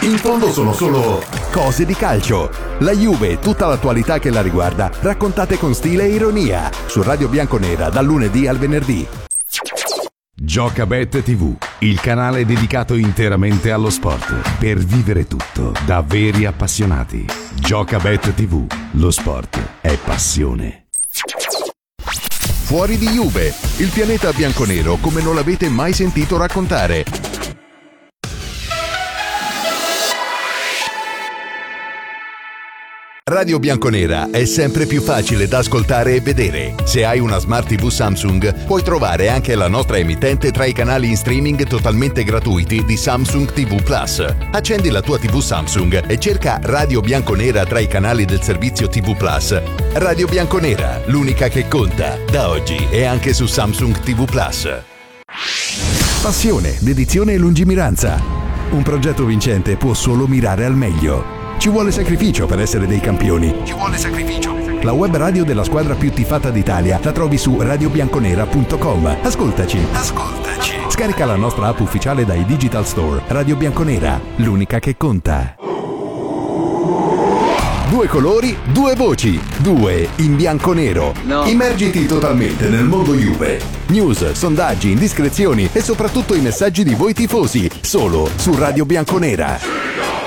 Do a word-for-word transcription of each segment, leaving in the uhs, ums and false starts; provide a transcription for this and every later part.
In fondo sono solo cose di calcio. La Juve, tutta l'attualità che la riguarda, raccontate con stile e ironia. Su Radio Bianconera, dal lunedì al venerdì. Giocabet tivù, il canale dedicato interamente allo sport. Per vivere tutto da veri appassionati. Giocabet tivù, lo sport è passione. Fuori di Juve, il pianeta bianconero come non l'avete mai sentito raccontare. Radio Bianconera è sempre più facile da ascoltare e vedere. Se hai una Smart tivù Samsung, puoi trovare anche la nostra emittente tra i canali in streaming totalmente gratuiti di Samsung tivù Plus. Accendi la tua tivù Samsung e cerca Radio Bianconera tra i canali del servizio tivù Plus. Radio Bianconera, l'unica che conta, da oggi e anche su Samsung tivù Plus. Passione, dedizione e lungimiranza. Un progetto vincente può solo mirare al meglio. Ci vuole sacrificio per essere dei campioni. Ci vuole sacrificio. La web radio della squadra più tifata d'Italia la trovi su radio bianconera punto com. Ascoltaci. Ascoltaci. Scarica la nostra app ufficiale dai Digital Store. Radio Bianconera, l'unica che conta. Due colori, due voci, due in bianco-nero. No. Immergiti totalmente nel mondo Juve. News, sondaggi, indiscrezioni e soprattutto i messaggi di voi tifosi. Solo su Radio Bianconera.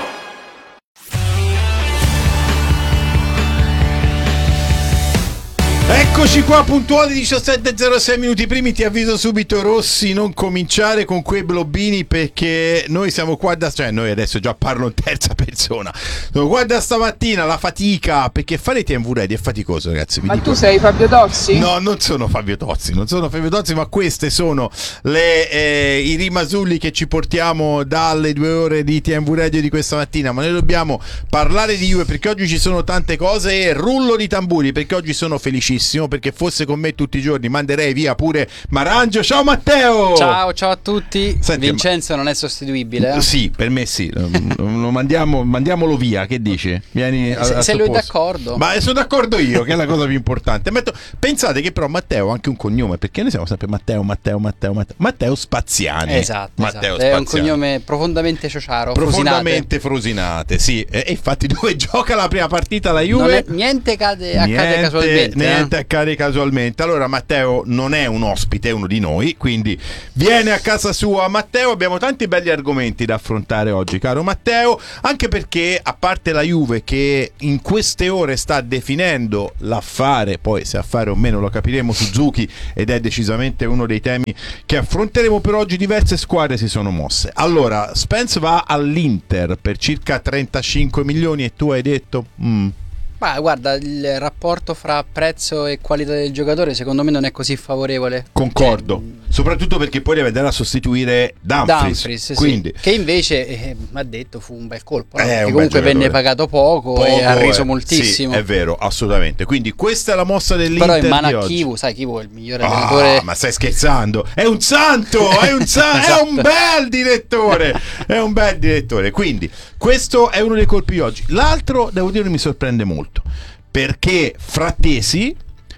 Eccoci qua, puntuali diciassette e zero sei minuti primi. Ti avviso subito, Rossi, non cominciare con quei blobbini, perché noi siamo qua da, cioè noi adesso già parlo in terza persona, sono qua da stamattina, la fatica, perché fare T V Ready è faticoso, ragazzi. Vi ma dico... tu sei Fabio Tozzi? No, non sono Fabio Tozzi, non sono Fabio Tozzi, ma queste sono le, eh, i rimasulli che ci portiamo dalle due ore di T V Radio di questa mattina. Ma noi dobbiamo parlare di Juve, perché oggi ci sono tante cose, e rullo di tamburi, perché oggi sono felicissimo, perché fosse con me tutti i giorni manderei via pure Marangio. Ciao Matteo! Ciao, ciao a tutti. Senti, Vincenzo non è sostituibile, eh? Sì, per me sì. Lo mandiamo, mandiamolo via, che dici? Vieni a, se a se lui è d'accordo. Ma sono d'accordo io, che è la cosa più importante. Metto... Pensate che però Matteo ha anche un cognome, perché noi siamo sempre Matteo, Matteo, Matteo, Matteo, Matteo Spaziani. Esatto, Matteo esatto. È un cognome profondamente ciociaro, profondamente Frosinate, sì. E, e infatti dove gioca la prima partita la Juve? Non è, niente cade, accade niente, casualmente. Niente eh? accade casualmente. Allora Matteo non è un ospite, è uno di noi, quindi viene a casa sua. Matteo, abbiamo tanti belli argomenti da affrontare oggi, caro Matteo, anche perché, a parte la Juve che in queste ore sta definendo l'affare, poi se affare o meno lo capiremo, Suzuki, ed è decisamente uno dei temi che affronteremo per oggi, diverse squadre si sono mosse. Allora, Spence va all'Inter per circa trentacinque milioni e tu hai detto... Mm. Ma guarda, il rapporto fra prezzo e qualità del giocatore secondo me non è così favorevole. Concordo, cioè, soprattutto perché poi deve andare a sostituire Dumfries, Dumfries quindi... sì, che invece eh, ha detto fu un bel colpo, no? Eh, Che un comunque bel venne pagato poco, poco e ha reso eh, moltissimo. Sì, è vero, assolutamente. Quindi questa è la mossa dell'Inter. Però in mano di a oggi. Chivu, sai, Chivu è il migliore Ah, allenatore. ma stai scherzando? È un santo, è un, sa- Esatto. è un bel direttore, è un bel direttore. Quindi questo è uno dei colpi di oggi. L'altro, devo dire, mi sorprende molto, perché Frattesi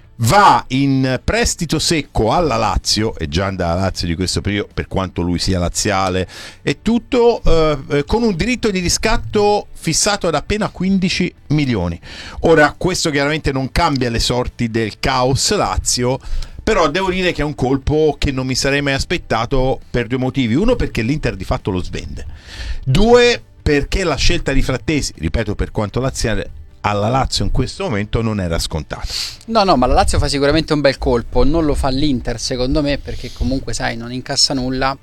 va in prestito secco alla Lazio, e già andava alla Lazio di questo periodo, per quanto lui sia laziale e tutto, eh, con un diritto di riscatto fissato ad appena quindici milioni. Ora, questo chiaramente non cambia le sorti del caos Lazio, però devo dire che è un colpo che non mi sarei mai aspettato, per due motivi. Uno, perché l'Inter di fatto lo svende. Due, perché la scelta di Frattesi, ripeto, per quanto laziale, alla Lazio in questo momento non era scontata. No, no, ma la Lazio fa sicuramente un bel colpo. Non lo fa l'Inter, secondo me, perché comunque, sai, non incassa nulla.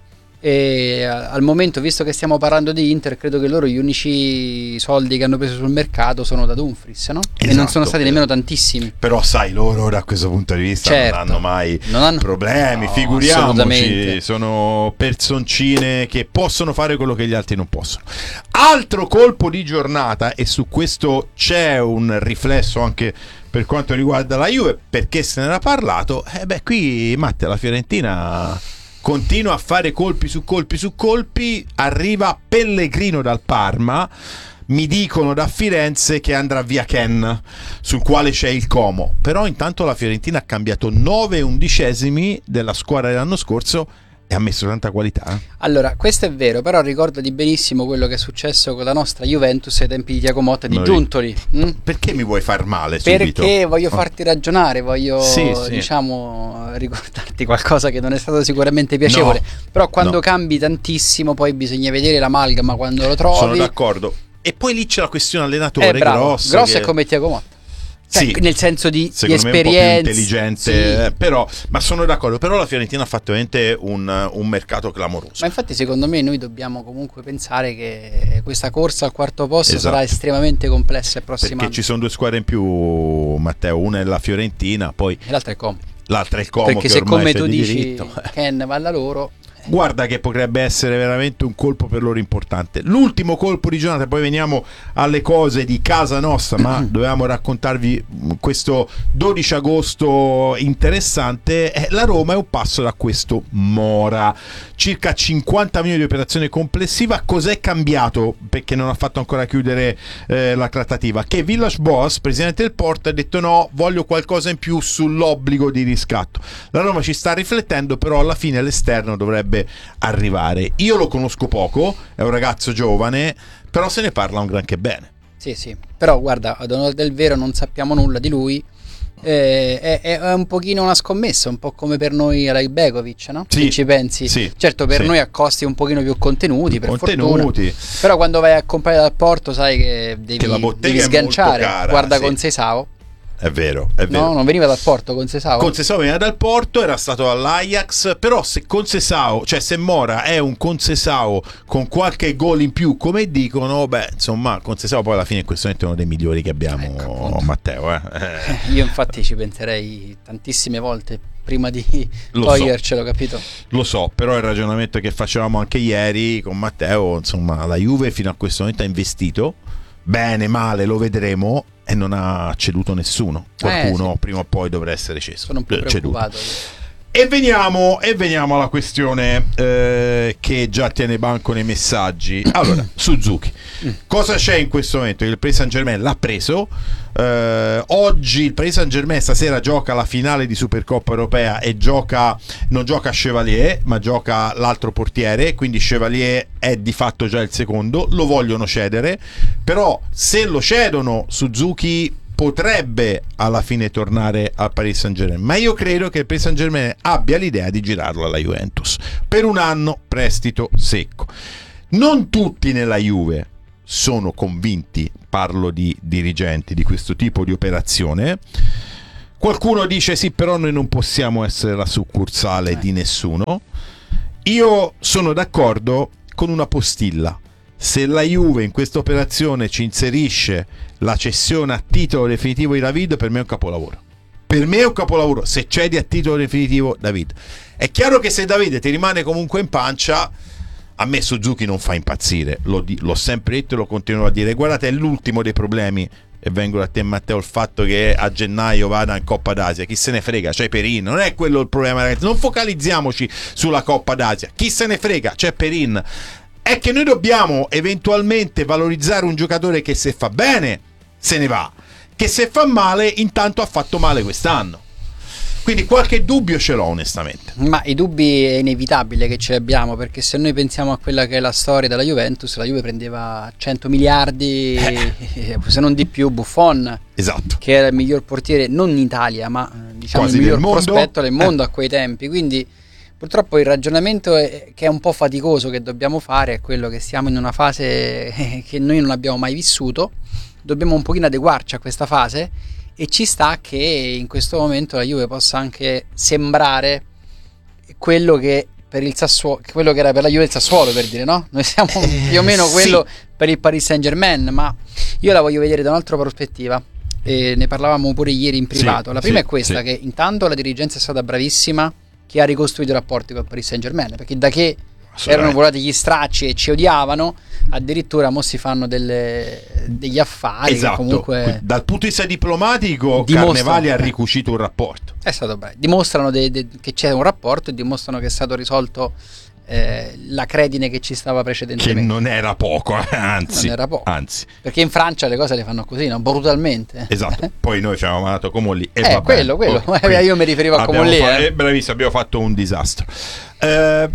E al momento, visto che stiamo parlando di Inter, credo che loro gli unici soldi che hanno preso sul mercato sono da Dumfries, no? Esatto, e non sono stati nemmeno tantissimi. Però sai, loro da questo punto di vista certo, non hanno mai non hanno... problemi, no, figuriamoci, sono personcine che possono fare quello che gli altri non possono. Altro colpo di giornata, e su questo c'è un riflesso anche per quanto riguarda la Juve, perché se ne era parlato. Eh beh, qui Matte, la Fiorentina continua a fare colpi su colpi su colpi. Arriva Pellegrino dal Parma, mi dicono da Firenze che andrà via Ken, sul quale c'è il Como. Però intanto la Fiorentina ha cambiato nove undicesimi della squadra dell'anno scorso E ha messo tanta qualità. Allora, questo è vero, però ricordati benissimo quello che è successo con la nostra Juventus ai tempi di Thiago Motta e di Noi- Giuntoli. mm? Perché mi vuoi far male subito? Perché voglio farti ragionare, voglio Sì, sì. diciamo ricordarti qualcosa che non è stato sicuramente piacevole. No, Però quando no. cambi tantissimo, poi bisogna vedere l'amalgama quando lo trovi. Sono d'accordo. E poi lì c'è la questione allenatore Eh, bravo. grosso. Grosso che- è come Thiago Motta. Cioè, Sì, nel senso di, di secondo me esperienza. un po' più intelligente, Sì. eh, però, ma sono d'accordo. Però la Fiorentina ha fatto veramente un, un mercato clamoroso. Ma infatti secondo me noi dobbiamo comunque pensare che questa corsa al quarto posto Esatto. sarà estremamente complessa il prossimo Perché anno. ci sono due squadre in più, Matteo. Una è la Fiorentina, poi E l'altra è Como. l'altra è il Como. Perché che se ormai come c'è tu di dici diritto. Ken va da loro. Guarda che potrebbe essere veramente un colpo per loro importante. L'ultimo colpo di giornata, poi veniamo alle cose di casa nostra, ma dovevamo raccontarvi questo dodici agosto interessante. Eh, la Roma è un passo da questo Mora, circa cinquanta milioni di operazione complessiva. Cos'è cambiato? Perché non ha fatto ancora chiudere eh, la trattativa, che Villas-Boas, presidente del Porto, ha detto no, voglio qualcosa in più sull'obbligo di riscatto. La Roma ci sta riflettendo, però alla fine l'esterno dovrebbe arrivare. Io lo conosco poco, è un ragazzo giovane, però se ne parla un granché bene. Sì, sì. Però guarda, ad onore del vero non sappiamo nulla di lui. Eh, è, è un pochino una scommessa, un po' come per noi Alek Begovic, no? Sì, Se ci pensi. sì, certo, per sì. noi a costi un pochino più contenuti, per Contenuti. fortuna. Però quando vai a comprare dal Porto sai che devi, Che la bottega devi è sganciare. molto cara, Guarda sì. con Seisao. È vero, è vero. No, non veniva dal Porto con Seisao. Concesao veniva dal Porto, era stato all'Ajax, però se Concesao, cioè se Mora è un Concesao con qualche gol in più, come dicono, beh, insomma, Concesao poi alla fine in questo momento è uno dei migliori che abbiamo, Ecco, appunto. Matteo. Eh. Eh, Io infatti ci penserei tantissime volte prima di Lo togliercelo, capito? Lo so, però il ragionamento che facevamo anche ieri con Matteo, insomma, la Juve fino a questo momento ha investito, bene, male, lo vedremo, e non ha ceduto nessuno. Qualcuno Eh, sì. prima o poi dovrà essere ceso. Sono un po' eh, ceduto. preoccupato. E veniamo, e veniamo alla questione eh, che già tiene banco nei messaggi. Allora, Suzuki, cosa c'è in questo momento? Il Paris Saint-Germain l'ha preso. Eh, oggi il Paris Saint-Germain stasera gioca la finale di Supercoppa Europea e gioca non gioca Chevalier, ma gioca l'altro portiere, quindi Chevalier è di fatto già il secondo. Lo vogliono cedere, però se lo cedono Suzuki potrebbe alla fine tornare al Paris Saint-Germain, ma io credo che il Paris Saint-Germain abbia l'idea di girarlo alla Juventus per un anno, prestito secco. Non tutti nella Juve sono convinti, parlo di dirigenti, di questo tipo di operazione. Qualcuno dice sì, però noi non possiamo essere la succursale di nessuno. Io sono d'accordo con una postilla. Se la Juve in questa operazione ci inserisce la cessione a titolo definitivo di David, per me è un capolavoro. Per me è un capolavoro. Se cedi a titolo definitivo David, è chiaro che se David ti rimane comunque in pancia, a me Suzuki non fa impazzire. L'ho, di- l'ho sempre detto e lo continuo a dire. Guardate, è l'ultimo dei problemi. E vengo da te, Matteo, il fatto che a gennaio vada in Coppa d'Asia, chi se ne frega, c'è Perin, non è quello il problema, ragazzi. Non focalizziamoci sulla Coppa d'Asia, chi se ne frega, c'è Perin. È che noi dobbiamo eventualmente valorizzare un giocatore che se fa bene se ne va, che se fa male intanto ha fatto male quest'anno. Quindi qualche dubbio ce l'ho onestamente. Ma i dubbi è inevitabile che ce li abbiamo, perché se noi pensiamo a quella che è la storia della Juventus, la Juve prendeva cento miliardi, eh. se non di più, Buffon, Esatto. che era il miglior portiere non in Italia, ma diciamo Quasi il miglior del mondo. prospetto del mondo Eh. a quei tempi. Quindi purtroppo il ragionamento è, che è un po' faticoso che dobbiamo fare, è quello che siamo in una fase che noi non abbiamo mai vissuto, dobbiamo un pochino adeguarci a questa fase. E ci sta che in questo momento la Juve possa anche sembrare quello che per il Sassuolo, quello che era per la Juve il Sassuolo, per dire, no? Noi siamo Eh, più o meno sì. quello per il Paris Saint-Germain, ma io la voglio vedere da un'altra prospettiva. E ne parlavamo pure ieri in privato. Sì, la prima sì, è questa, sì. che intanto la dirigenza è stata bravissima, che ha ricostruito i rapporti con il Paris Saint-Germain, perché da che erano volati gli stracci e ci odiavano, addirittura mo si fanno delle, degli affari. Esatto. Che comunque Dal punto di vista diplomatico dimostrano- Carnevali ha ricucito un rapporto. è stato bravo. Dimostrano de- de- che c'è un rapporto e dimostrano che è stato risolto eh, la credine che ci stava precedentemente. Che non era poco, anzi, non era poco. anzi. Perché in Francia le cose le fanno così, no? Brutalmente. Esatto, poi noi ci avevamo mandato Comolli e eh, va quello, bene. quello. Oh, io mi riferivo a Comolli. Fa- eh. eh, bravissimo, abbiamo fatto un disastro. Eh,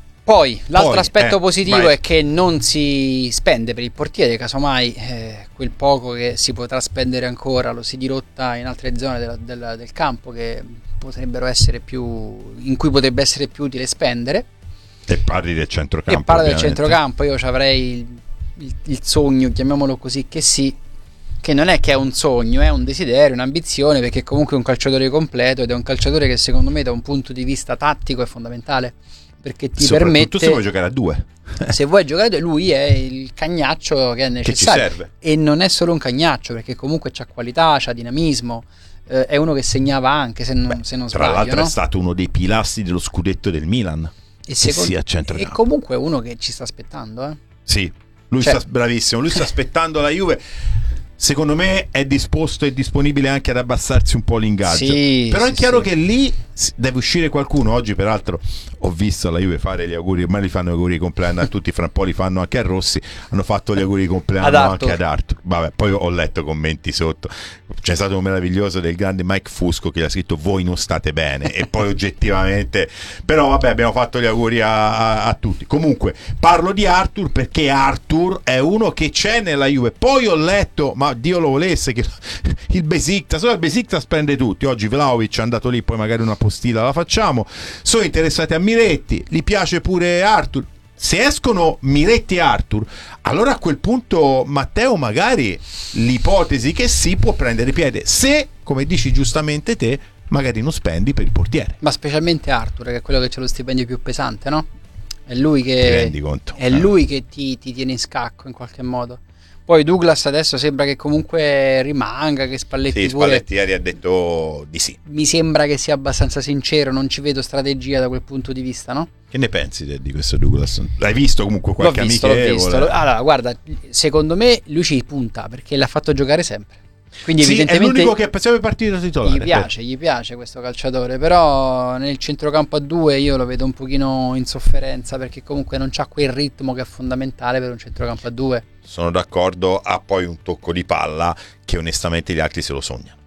Poi l'altro poi, aspetto eh, positivo vai. è che non si spende per il portiere, casomai eh, quel poco che si potrà spendere ancora lo si dirotta in altre zone della, della, del campo che potrebbero essere più, in cui potrebbe essere più utile spendere. E parli del centrocampo. E parla del ovviamente. centrocampo, io ci avrei il, il, il sogno, chiamiamolo così, che sì, che non è che è un sogno, è un desiderio, un'ambizione, perché comunque è un calciatore completo ed è un calciatore che secondo me da un punto di vista tattico è fondamentale, perché ti Soprattutto permette, se vuoi giocare a due. se vuoi giocare, lui è il cagnaccio che è necessario, che ci serve. e non è solo un cagnaccio, perché comunque c'ha qualità, c'ha dinamismo, eh, è uno che segnava anche, se non, Beh, se non tra sbaglio, l'altro no? è stato uno dei pilastri dello scudetto del Milan. E, che secondo, sia a e centrocampo. comunque è uno che ci sta aspettando, eh. Sì, lui Cioè- sta bravissimo, lui sta aspettando la Juve. Secondo me è disposto e disponibile anche ad abbassarsi un po' l'ingaggio. Sì, Però sì, è chiaro sì. che lì s- deve uscire qualcuno. Oggi peraltro ho visto la Juve fare gli auguri, ormai li fanno gli auguri di compleanno a tutti, fra un po' li fanno anche a Rossi, hanno fatto gli auguri di compleanno Ad Arthur. anche ad Arthur. Vabbè, poi ho letto commenti sotto. C'è stato un meraviglioso del grande Mike Fusco che ha scritto voi non state bene, e poi oggettivamente, però vabbè, abbiamo fatto gli auguri a, a, a tutti. Comunque parlo di Arthur perché Arthur è uno che c'è nella Juve. Poi ho letto, ma Dio lo volesse, che il Besiktas, solo il Besiktas prende tutti. Oggi Vlahovic è andato lì, poi magari una postilla la facciamo. Sono interessati a Miretti, gli piace pure Arthur. Se escono Miretti e Arthur, allora a quel punto, Matteo, magari l'ipotesi che si può prendere piede, se, come dici giustamente te, magari non spendi per il portiere. Ma specialmente Arthur, che è quello che c'ha lo stipendio più pesante, no? È lui Ti che rendi conto? è Eh. lui che ti, ti tiene in scacco in qualche modo. Poi Douglas adesso sembra che comunque rimanga, che Spalletti Sì, pure Spalletti ieri ha detto di sì. mi sembra che sia abbastanza sincero, non ci vedo strategia da quel punto di vista, no? Che ne pensi de- di questo Douglas? L'hai visto comunque qualche l'ho visto, l'ho amichevole? visto. Lo- Allora, guarda, secondo me lui ci punta perché l'ha fatto giocare sempre. Quindi Sì, è evidentemente l'unico che sempre partito titolare. gli piace, gli piace questo calciatore, però nel centrocampo a due io lo vedo un pochino in sofferenza, perché comunque non c'ha quel ritmo che è fondamentale per un centrocampo a due. Sono d'accordo, ha poi un tocco di palla che onestamente gli altri se lo sognano.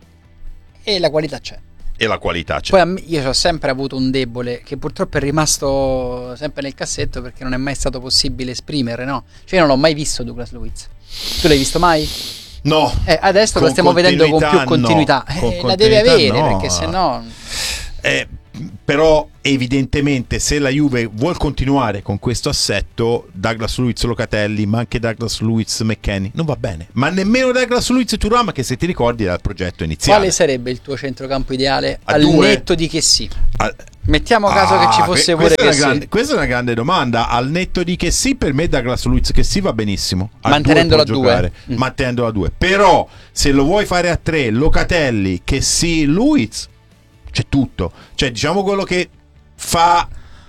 E la qualità c'è. E la qualità c'è. Poi a me- io ho sempre avuto un debole che purtroppo è rimasto sempre nel cassetto, perché non è mai stato possibile esprimere, no? Cioè io non l'ho mai visto Douglas Luiz. Tu l'hai visto mai? No. Eh, adesso Con lo stiamo vedendo con più continuità, continuità. no. Con Eh, la deve continuità avere, no. perché sennò Eh, però evidentemente se la Juve vuol continuare con questo assetto, Douglas Luiz Locatelli, ma anche Douglas Luiz McKennie non va bene, ma nemmeno Douglas Luiz Thuram, che se ti ricordi era il progetto iniziale. quale sarebbe il tuo centrocampo ideale A al due? netto di che sì? Ah, Mettiamo caso che ci ah, fosse que- pure questa, è che una sì. grande, questa è una grande domanda. Al netto di che sì, per me Douglas Luiz che sì va benissimo. A Mantenendolo due può a due. giocare, Mm. mantenendolo a due. Però se lo vuoi fare a tre, Locatelli, che sì, Luiz, c'è tutto. Cioè diciamo quello che fa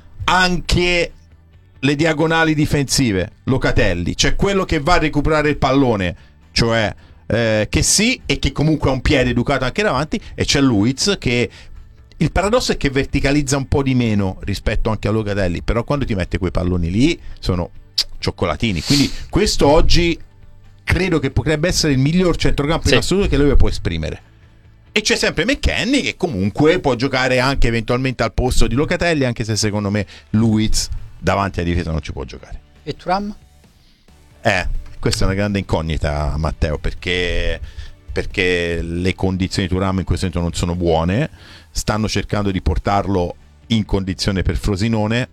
anche le diagonali difensive, Locatelli, c'è quello che va a recuperare il pallone, cioè eh, che sì, e che comunque ha un piede educato anche davanti, e c'è Luiz che il paradosso è che verticalizza un po' di meno rispetto anche a Locatelli, però quando ti mette quei palloni lì sono cioccolatini. Quindi questo oggi credo che potrebbe essere il miglior centrocampo Sì. in assoluto che lui può esprimere. E c'è sempre McKennie che comunque può giocare anche eventualmente al posto di Locatelli, anche se secondo me Luiz davanti alla difesa non ci può giocare. E Thuram? Eh, questa è una grande incognita, Matteo, perché, perché le condizioni di Thuram in questo momento non sono buone. Stanno cercando di portarlo in condizione per Frosinone,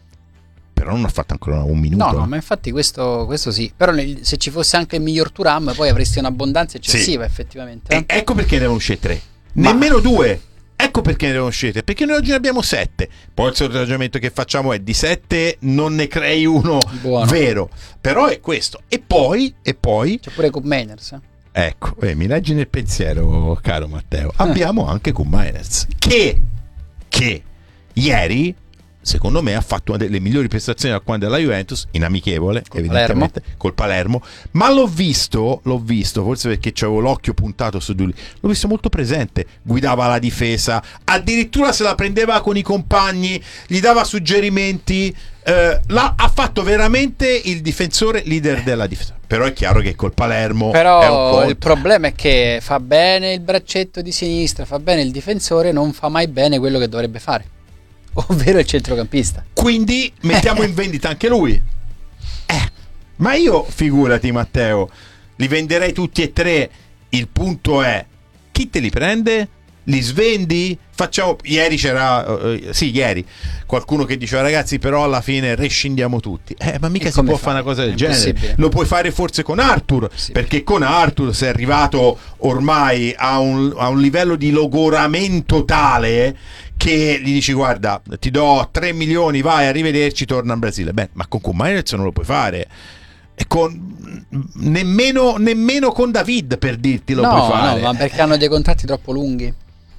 però non ha fatto ancora un minuto. No, no, ma infatti questo, questo sì. Però nel- se ci fosse anche il miglior Thuram, poi avresti un'abbondanza eccessiva, effettivamente. E eh. ecco perché devono uscire tre, Ma- nemmeno due. Ecco perché ne devono uscire, perché noi oggi ne abbiamo sette. Poi il solito ragionamento che facciamo è di sette non ne crei uno Buono. vero, però è questo. E poi, e poi C'è pure Cup Mainers. eh. ecco, eh, mi leggi nel pensiero, caro Matteo. Abbiamo anche con Mainers che, che ieri, secondo me, ha fatto una delle migliori prestazioni da quando è alla Juventus, in amichevole, Col evidentemente, col Palermo. Ma l'ho visto, l'ho visto, forse perché c'avevo l'occhio puntato su di lui, l'ho visto molto presente, guidava la difesa, addirittura se la prendeva con i compagni, gli dava suggerimenti. eh, l'ha, ha fatto veramente il difensore leader della difesa. Però è chiaro che col Palermo però è un conto. Il problema è che fa bene il braccetto di sinistra, fa bene il difensore, non fa mai bene quello che dovrebbe fare, ovvero il centrocampista. Quindi mettiamo in vendita anche lui. Eh, ma io, figurati Matteo, li venderei tutti e tre. Il punto è, chi te li prende? Li svendi? Facciamo, ieri c'era uh, sì ieri qualcuno che diceva ragazzi però alla fine rescindiamo tutti, eh, ma mica E si può come fare una cosa del È genere. impossibile. Lo puoi fare forse con Arthur, perché con Arthur sei arrivato ormai a un, a un livello di logoramento tale che gli dici guarda ti do tre milioni, vai, arrivederci, torna in Brasile. Beh, ma con Kumailec non lo puoi fare, e con nemmeno, nemmeno con David, per dirti, lo no, puoi fare. No, ma perché hanno dei contratti troppo lunghi.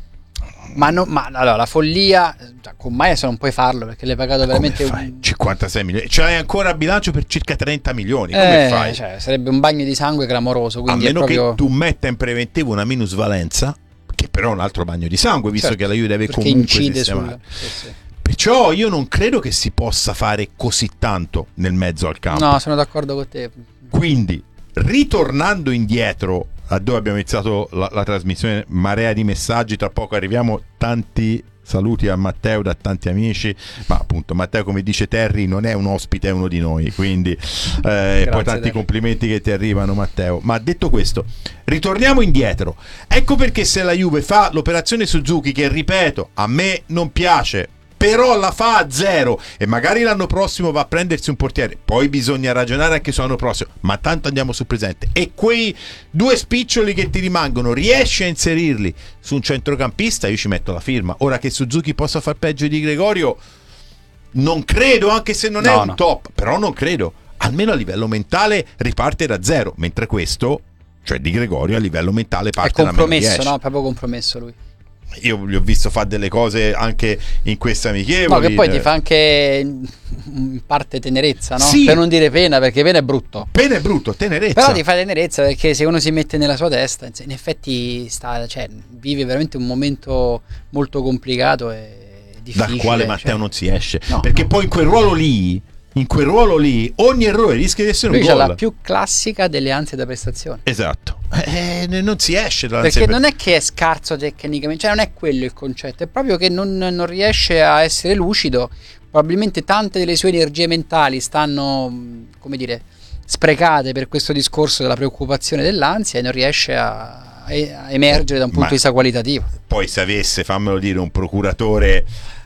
Ma, no, ma allora la follia, cioè, con Maia non puoi farlo perché l'hai pagato veramente un... cinquantasei milioni, ce l'hai ancora a bilancio per circa trenta milioni, come eh, fai? Cioè, sarebbe un bagno di sangue clamoroso, A quindi meno è proprio... che tu metta in preventivo una minusvalenza, che però è un altro bagno di sangue, visto Certo, che la Juve deve perché comunque incide sistemare. sul... sì, sì. Perciò io non credo che si possa fare così tanto nel mezzo al campo. No, sono d'accordo con te. Quindi, ritornando indietro a dove abbiamo iniziato la, la trasmissione, marea di messaggi, tra poco arriviamo, tanti saluti a Matteo da tanti amici, ma appunto Matteo, come dice Terry, non è un ospite, è uno di noi, quindi eh, poi tanti Terry. complimenti che ti arrivano, Matteo. Ma detto questo, ritorniamo indietro. Ecco perché se la Juve fa l'operazione Suzuki, che ripeto a me non piace, però la fa a zero e magari l'anno prossimo va a prendersi un portiere, poi bisogna ragionare anche sull'anno prossimo, ma tanto andiamo sul presente, e quei due spiccioli che ti rimangono riesci a inserirli su un centrocampista, io ci metto la firma. Ora che Suzuki possa far peggio di Gregorio non credo, anche se non No, è un no. top, però non credo, almeno a livello mentale riparte da zero, mentre questo, cioè Di Gregorio, a livello mentale È parte da meno compromesso, dieci. no? Proprio compromesso lui. Io gli ho visto fare delle cose anche in queste amichevoli. No, che poi ti fa anche in parte tenerezza, no? Sì. Per non dire pena, perché pena è brutto. Pena è brutto, tenerezza. Però ti fa tenerezza perché se uno si mette nella sua testa, in effetti sta, cioè, vive veramente un momento molto complicato e difficile. Dal quale Matteo cioè. non si esce. No, perché no. poi in quel ruolo lì, in quel ruolo lì, ogni errore rischia di essere Lui un c'ha gol. la più classica delle ansie da prestazione. Esatto. Eh, non si esce dalla Perché non è che è scarso tecnicamente, cioè non è quello il concetto, è proprio che non, non riesce a essere lucido. Probabilmente tante delle sue energie mentali stanno, come dire, sprecate per questo discorso della preoccupazione, dell'ansia, e non riesce a, a emergere da un punto Ma di vista qualitativo. Poi se avesse, fammelo dire, un procuratore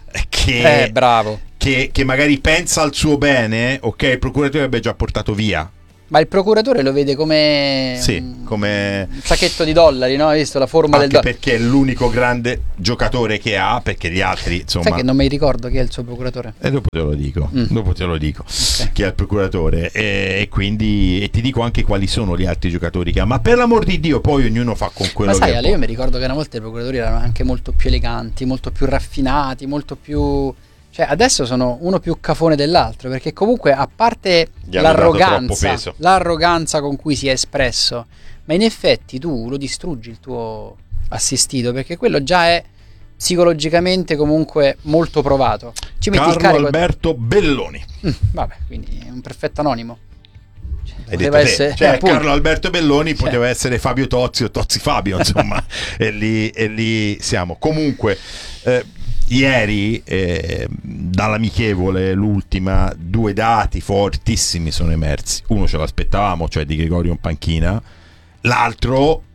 che, Eh, bravo. che, che magari pensa al suo bene, ok, il procuratore avrebbe già portato via. Ma il procuratore lo vede come Sì, un, come un sacchetto di dollari, no? Hai visto la forma anche del dollaro? perché è l'unico grande giocatore che ha, perché gli altri, insomma. Sai che non mi ricordo chi è il suo procuratore? E dopo te lo dico, Mm. dopo te lo dico Ok. chi è il procuratore, e, e quindi e ti dico anche quali sono gli altri giocatori che ha, ma per l'amor di Dio poi ognuno fa con quello Ma sai, che Ale, può. io mi ricordo che una volta i procuratori erano anche molto più eleganti, molto più raffinati, molto più... Cioè, adesso sono uno più cafone dell'altro, perché comunque, a parte Gli hanno dato troppo l'arroganza, peso. l'arroganza con cui si è espresso, ma in effetti tu lo distruggi il tuo assistito, perché quello già è psicologicamente comunque molto provato. Ci metti il Carlo carico... Alberto Belloni. Mm, vabbè, quindi è un perfetto anonimo. Cioè, Hai poteva detto te. essere... Cioè, eh, appunto. Carlo Alberto Belloni Cioè. poteva essere Fabio Tozzi o Tozzi Fabio, insomma, e, lì, e lì siamo. Comunque, eh, ieri, eh, dall'amichevole, l'ultima, due dati fortissimi sono emersi. Uno ce l'aspettavamo, cioè Di Gregorio in panchina, l'altro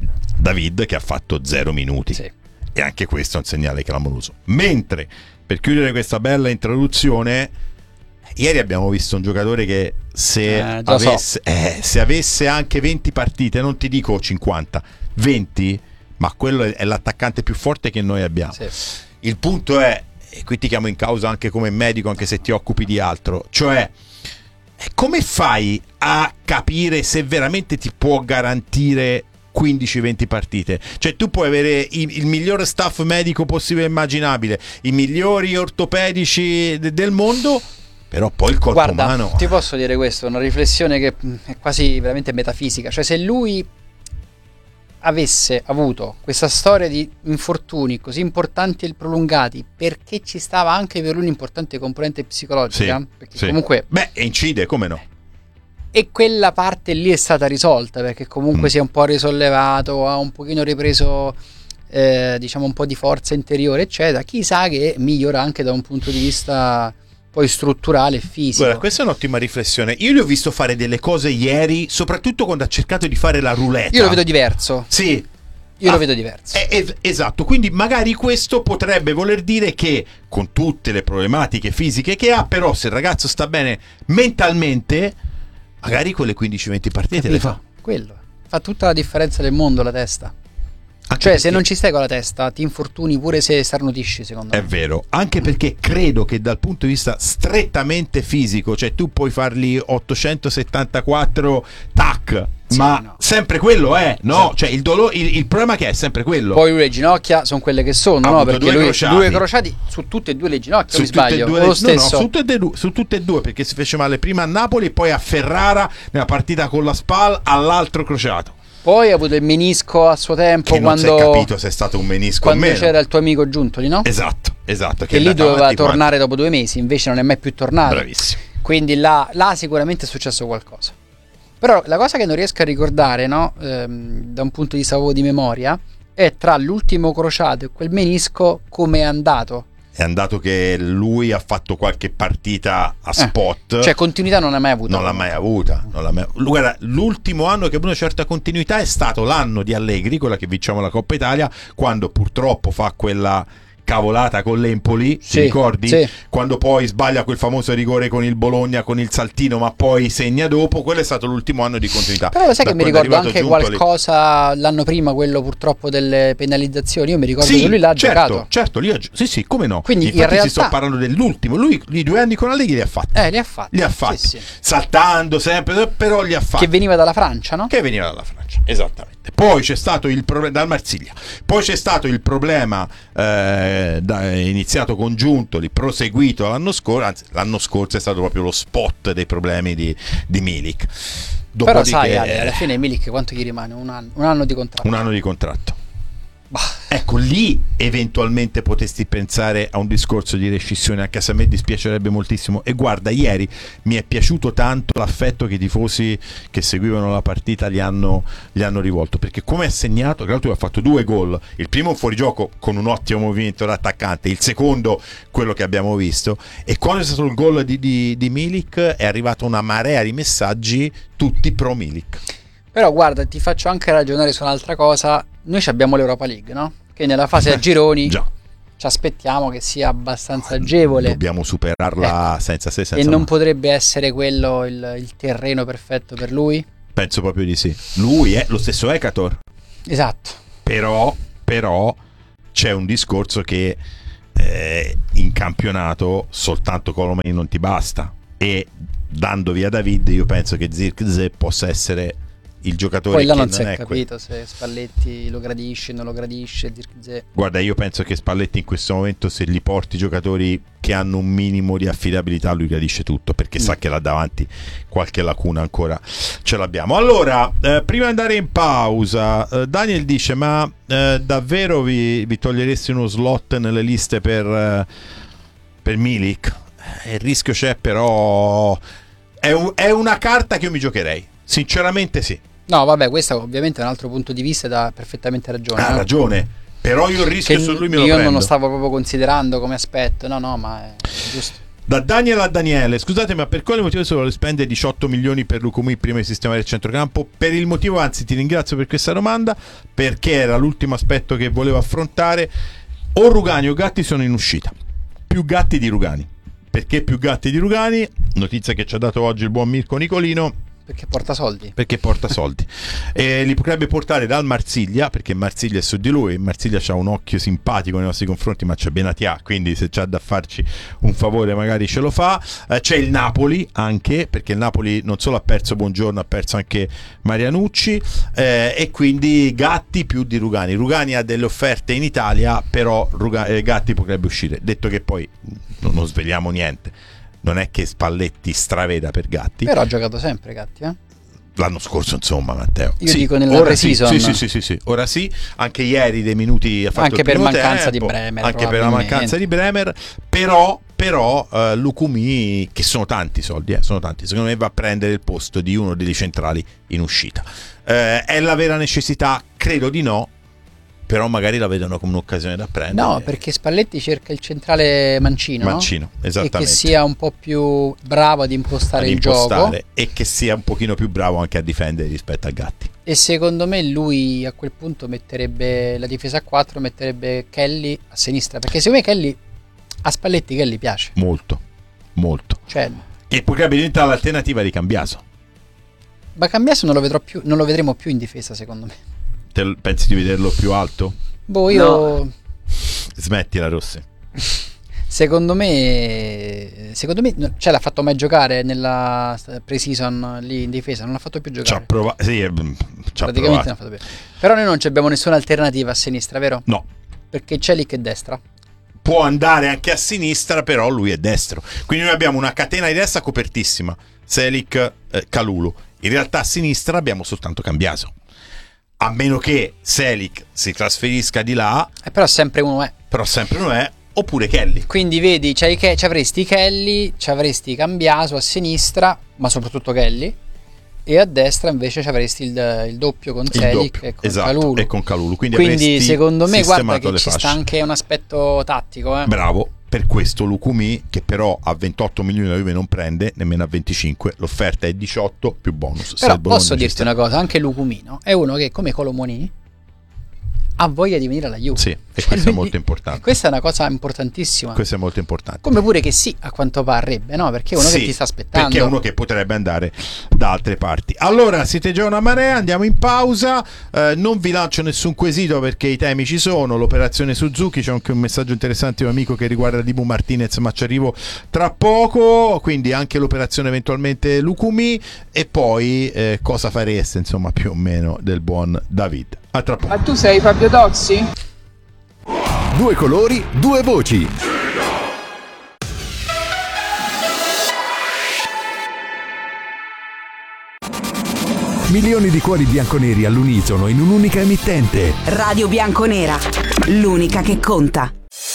David che ha fatto zero minuti. Sì. E anche questo è un segnale clamoroso. Mentre, per chiudere questa bella introduzione, ieri abbiamo visto un giocatore che se, Eh, già so. avesse, eh, se avesse anche venti partite, non ti dico cinquanta, venti, ma quello è, è l'attaccante più forte che noi abbiamo. Sì. Il punto è, e qui ti chiamo in causa anche come medico, anche se ti occupi di altro, cioè come fai a capire se veramente ti può garantire quindici venti partite? Cioè tu puoi avere il, il miglior staff medico possibile e immaginabile, i migliori ortopedici de- del mondo, però poi il corpo Guarda, umano... ti posso dire questo, una riflessione che mh, è quasi veramente metafisica, cioè se lui avesse avuto questa storia di infortuni così importanti e prolungati, perché ci stava anche per un'importante componente psicologica, sì, perché sì. comunque beh incide, come no, e quella parte lì è stata risolta, perché comunque mm. si è un po' risollevato, ha un pochino ripreso eh, diciamo un po' di forza interiore eccetera, chissà che migliora anche da un punto di vista poi strutturale e fisico. Guarda, questa è un'ottima riflessione. Io gli ho visto fare delle cose ieri, soprattutto quando ha cercato di fare la roulette. Io lo vedo diverso. Sì. Io ah, lo vedo diverso. Eh, eh, esatto, quindi magari questo potrebbe voler dire che con tutte le problematiche fisiche che ha, però se il ragazzo sta bene mentalmente, magari quelle quindici venti partite le fa. Quello. Fa tutta la differenza del mondo la testa. Anche cioè perché... se non ci stai con la testa ti infortuni pure se starnutisci, secondo è me. È vero, anche perché credo che dal punto di vista strettamente fisico, cioè tu puoi farli ottocentosettantaquattro tac, sì, ma no. sempre quello è, no? Sì. Cioè il, dolo- il, il problema che è sempre quello. Poi lui le ginocchia sono quelle che sono, ha no? Perché due lui crociati. due crociati su tutte e due le ginocchia, su mi sbaglio, due o lo le... stesso? No, no, su, tutte due, su tutte e due, perché si fece male prima a Napoli e poi a Ferrara nella partita con la Spal all'altro crociato. Poi ha avuto il menisco a suo tempo, che quando non si è capito se è stato un menisco quando o meno. c'era il tuo amico Giuntoli, no? Esatto, esatto. Che, che lì doveva tornare quando... dopo due mesi, invece non è mai più tornato. Bravissimo. Quindi là, là sicuramente è successo qualcosa. Però la cosa che non riesco a ricordare, no? Ehm, da un punto di vista di memoria, è tra l'ultimo crociato e quel menisco come è andato. È andato che lui ha fatto qualche partita a spot. Eh, cioè continuità non l'ha mai avuta. Non l'ha mai avuta. Non l'ha mai... Guarda, l'ultimo anno che ha avuto una certa continuità è stato l'anno di Allegri, quella che vinciamo la Coppa Italia, quando purtroppo fa quella cavolata con l'Empoli, sì, ti ricordi? Sì. Quando poi sbaglia quel famoso rigore con il Bologna, con il saltino, ma poi segna dopo. Quello è stato l'ultimo anno di continuità. Però lo sai da che mi ricordo anche qualcosa lì. L'anno prima, quello purtroppo delle penalizzazioni. Io mi ricordo sì, che lui l'ha certo, giocato. Certo, lì ha... sì, sì, come no. Quindi infatti in realtà... si sto parlando dell'ultimo. Lui i due anni con Allegri li ha fatti. Eh, li ha fatti. Li ha fatti. Sì, sì. Saltando sempre, però li ha fatti. Che veniva dalla Francia, no? Che veniva dalla Francia, esattamente. Poi c'è stato il problema dal Marsiglia. Poi c'è stato il problema eh, da, iniziato con Giuntoli, proseguito l'anno scorso. Anzi, l'anno scorso è stato proprio lo spot dei problemi di, di Milik. Però sai, che, Ale, alla fine Milik quanto gli rimane? Un anno, un anno di contratto. Un anno di contratto. Bah. Ecco, lì eventualmente potesti pensare a un discorso di rescissione, anche se a me dispiacerebbe moltissimo. E guarda, ieri mi è piaciuto tanto l'affetto che i tifosi che seguivano la partita gli hanno, gli hanno rivolto, perché come ha segnato, tra l'altro ha fatto due gol, il primo un fuorigioco con un ottimo movimento d'attaccante, il secondo quello che abbiamo visto, e quando è stato il gol di, di, di Milik è arrivata una marea di messaggi tutti pro Milik. Però guarda, ti faccio anche ragionare su un'altra cosa. Noi abbiamo l'Europa League, no? Che nella fase a gironi già. Ci aspettiamo che sia abbastanza agevole. Dobbiamo superarla ecco. senza se senza E non ma. potrebbe essere quello il, il terreno perfetto per lui? Penso proprio di sì. Lui è lo stesso Ekator. Esatto. Però, però c'è un discorso che eh, in campionato soltanto Colomani non ti basta. E dando via David, io penso che Zirkzee possa essere il giocatore. Poi là che non non si è è capito quel... se Spalletti lo gradisce, non lo gradisce. Zirkzee. Guarda, io penso che Spalletti in questo momento, se gli porti giocatori che hanno un minimo di affidabilità, lui gradisce tutto, perché mm. sa che là davanti qualche lacuna ancora ce l'abbiamo. Allora, eh, prima di andare in pausa, eh, Daniel dice: ma eh, davvero vi, vi toglieresti uno slot nelle liste per, eh, per Milik? Eh, il rischio c'è, però è, un, è una carta che io mi giocherei, sinceramente sì. No, vabbè, questo ovviamente è un altro punto di vista, dà perfettamente ragione. Ha no? ragione, però io il rischio che su lui me lo io prendo. non lo stavo proprio considerando come aspetto, no, no, ma è giusto. Da Daniel a Daniele: scusate, ma per quale motivo si vuole spendere diciotto milioni per Lukumi prima di sistemare il centrocampo? Per il motivo, anzi ti ringrazio per questa domanda, perché era l'ultimo aspetto che volevo affrontare. O Rugani o Gatti sono in uscita, più Gatti di Rugani. Perché più Gatti di Rugani? Notizia che ci ha dato oggi il buon Mirko Nicolino. Perché porta soldi. Perché porta soldi. E li potrebbe portare dal Marsiglia, perché Marsiglia è su di lui. Marsiglia ha un occhio simpatico nei nostri confronti, ma c'è Benatia, quindi se c'ha da farci un favore magari ce lo fa. Eh, c'è il Napoli anche, perché il Napoli non solo ha perso Buongiorno, ha perso anche Marianucci, eh, e quindi Gatti più di Rugani. Rugani ha delle offerte in Italia, però Ruga- eh, Gatti potrebbe uscire. Detto che poi non, non sveliamo niente, non è che Spalletti straveda per Gatti. Però ha giocato sempre Gatti, eh? l'anno scorso, insomma, Matteo. Io sì, dico nella pre-season. Sì, sì, sì, sì, sì, ora sì, anche ieri dei minuti ha fatto anche il per primo mancanza tempo, di Bremer, anche per la mancanza di Bremer, però però uh, Lukumi, che sono tanti soldi, eh, sono tanti, secondo me va a prendere il posto di uno dei centrali in uscita. Uh, è la vera necessità? Credo di no. Però magari la vedono come un'occasione da prendere. No, perché Spalletti cerca il centrale mancino, mancino, no? esattamente. E che sia un po' più bravo ad impostare ad il impostare, gioco. e che sia un pochino più bravo anche a difendere rispetto a Gatti. E secondo me lui a quel punto metterebbe la difesa a quattro, metterebbe Kelly a sinistra. Perché secondo me Kelly, a Spalletti Kelly piace. Molto, molto. Cioè, e potrebbe diventare l'alternativa di Cambiaso. Ma Cambiaso non lo vedrò più, non lo vedremo più in difesa, secondo me. Te, pensi di vederlo più alto? Boh, io no. Smettila, Rossi. Secondo me Secondo me cioè l'ha fatto mai giocare nella pre-season lì in difesa, non l'ha fatto più giocare. Ci ha provato, sì, ci ha praticamente provato. non ha fatto più. Però noi non abbiamo nessuna alternativa a sinistra, vero? No. Perché Celik è destra. Può andare anche a sinistra, però lui è destro. Quindi noi abbiamo una catena di destra copertissima. Selic, eh, Kalulu. In realtà a sinistra abbiamo soltanto Cambiaso. A meno che Selic si trasferisca di là, eh, però sempre uno è. Però sempre uno è, oppure Kelly. Quindi vedi, c'hai, ci avresti Kelly, ci avresti Cambiaso a sinistra, ma soprattutto Kelly, e a destra invece ci avresti il, il doppio con Selic e con esatto, Kalulu. E con Kalulu. Quindi, Quindi secondo me guarda che ci fasce. sta anche un aspetto tattico. Eh. Bravo. Per questo Lukumi, che però a ventotto milioni la Juve non prende, nemmeno a venticinque, l'offerta è diciotto più bonus. Però posso dirti una cosa, anche Lukumi è uno che come Colomoni ha voglia di venire alla Juve. Sì, e questo cioè, è molto importante. Questa è una cosa importantissima. Questo è molto importante. Come pure che sì, a quanto parrebbe, no? Perché è uno sì, che ti sta aspettando. Perché è uno che potrebbe andare da altre parti. Allora, siete già una marea, andiamo in pausa. Eh, non vi lancio nessun quesito perché i temi ci sono. L'operazione Suzuki, c'è anche un messaggio interessante di un amico che riguarda Dibu Martinez, ma ci arrivo tra poco. Quindi anche l'operazione eventualmente Lukumi. E poi eh, cosa fareste, insomma, più o meno del buon David. A tra poco. Ma tu sei Fabio Tozzi? Due colori, due voci. Milioni di cuori bianconeri all'unisono in un'unica emittente. Radio Bianconera, l'unica che conta.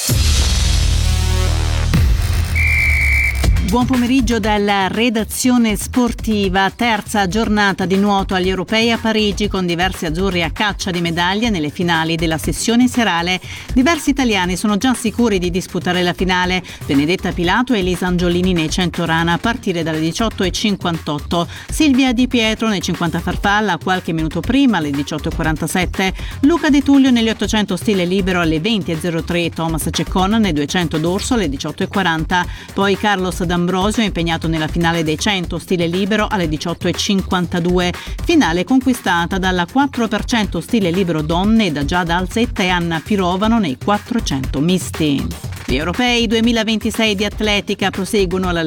Buon pomeriggio dalla redazione sportiva. Terza giornata di nuoto agli europei a Parigi con diversi azzurri a caccia di medaglie nelle finali della sessione serale. Diversi italiani sono già sicuri di disputare la finale. Benedetta Pilato e Elisa Angiolini nei cento rana a partire dalle diciotto e cinquantotto. Silvia Di Pietro nei cinquanta farfalla qualche minuto prima alle diciotto e quarantasette. Luca De Tullio negli ottocento stile libero alle venti e zero tre. Thomas Ceccon nei duecento dorso alle diciotto e quaranta. Poi Carlos D'Ambrosio Ambrosio impegnato nella finale dei cento stile libero alle diciotto e cinquantadue, finale conquistata dalla quattro per cento stile libero donne e da Giada Alzetta e Anna Pirovano nei quattrocento misti. Gli europei duemilaventisei di atletica proseguono alla